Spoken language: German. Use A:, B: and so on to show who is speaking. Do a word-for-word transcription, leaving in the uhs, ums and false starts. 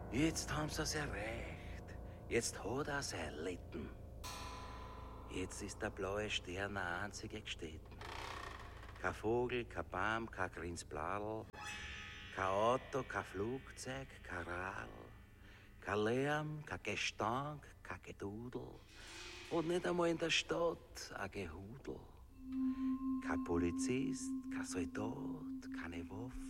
A: Jetzt haben sie es erreicht. Jetzt hat er sein erlitten. Jetzt ist der blaue Stern der einzige Gstätten. Kein Vogel, kein Baum, kein grünes Bladel, kein Auto, kein Flugzeug, kein Radl, kein Lärm, kein Gestank, kein Gedudel und nicht einmal in der Stadt ein Gehudel. Kein Polizist, kein Soldat, keine Waffe.